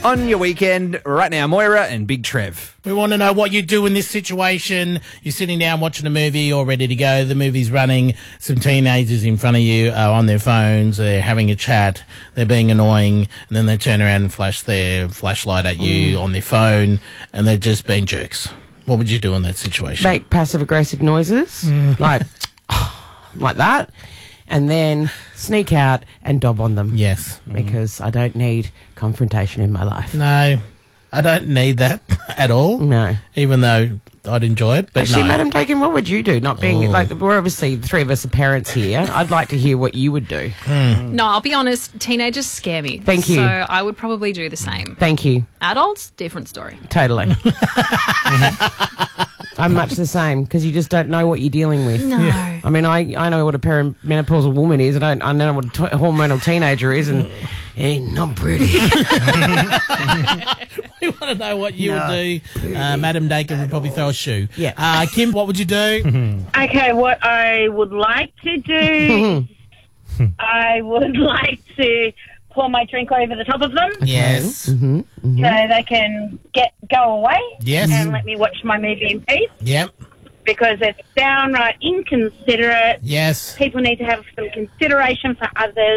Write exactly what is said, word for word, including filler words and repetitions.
on your weekend right now. Moira and Big Trev. We want to know what you do in this situation. You're sitting down watching a movie, all ready to go. The movie's running. Some teenagers in front of you are on their phones. They're having a chat. They're being annoying. And then they turn around and flash their flashlight at you mm. on their phone. And they're just being jerks. What would you do in that situation? Make passive-aggressive noises, mm. like like that. And then sneak out and dob on them. Yes. Because mm. I don't need confrontation in my life. No, I don't need that at all. No. Even though I'd enjoy it. But Actually, no. Madam Dakin, what would you do? Not being, oh. like, we're obviously, three of us are parents here. I'd like to hear what you would do. Mm. No, I'll be honest, teenagers scare me. Thank you. So I would probably do the same. Thank you. Adults, different story. Totally. I'm much the same, because you just don't know what you're dealing with. No. Yeah. I mean, I, I know what a perimenopausal woman is. I don't I know what a t- hormonal teenager is, and ain't not pretty. We want to know what you No. would do. Uh, Madam Dakin would probably throw a shoe. Yeah. Uh, Kim, what would you do? Okay, what I would like to do, I would like to pour my drink over the top of them. Yes. Mm-hmm, mm-hmm. So they can get go away. Yes. And let me watch my movie in peace. Yep. Because it's downright inconsiderate. Yes. People need to have some consideration for others.